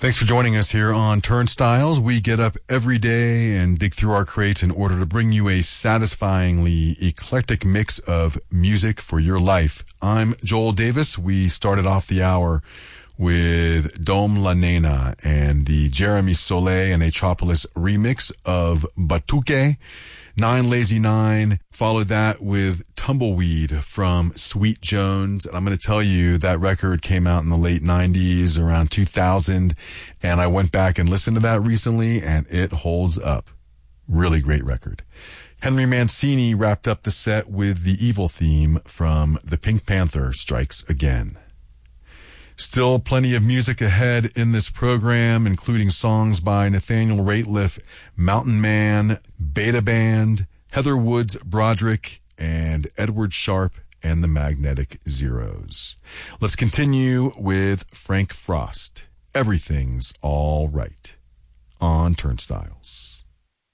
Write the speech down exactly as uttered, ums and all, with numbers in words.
Thanks for joining us here on Turnstiles. We get up every day and dig through our crates in order to bring you a satisfyingly eclectic mix of music for your life. I'm Joel Davis. We started off the hour with Dom La Nena and the Jeremy Soleil and Atropolis remix of Batuque. Nine Lazy Nine followed that with Tumbleweed from Sweet Jones. And I'm going to tell you that record came out in the late nineties, around two thousand. And I went back and listened to that recently and it holds up. Really great record. Henry Mancini wrapped up the set with the Evil theme from The Pink Panther Strikes Again. Still plenty of music ahead in this program, including songs by Nathaniel Rateliff, Mountain Man, Beta Band, Heather Woods Broderick, and Edward Sharp and the Magnetic Zeros. Let's continue with Frank Frost. Everything's All Right on Turnstiles.